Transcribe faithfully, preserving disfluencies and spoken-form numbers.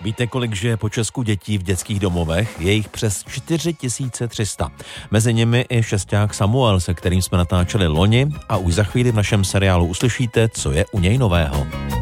Víte, kolik žije po Česku dětí v dětských domovech? Je jich přes čtyři tisíce tři sta. Mezi nimi i šesták Samuel, se kterým jsme natáčeli loni, a už za chvíli v našem seriálu uslyšíte, co je u něj nového.